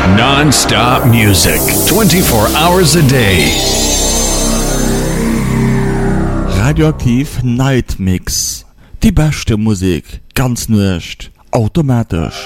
Non-stop music, 24 hours a day. Radioaktiv Night Mix. Die beste Musik, ganz nicht automatisch.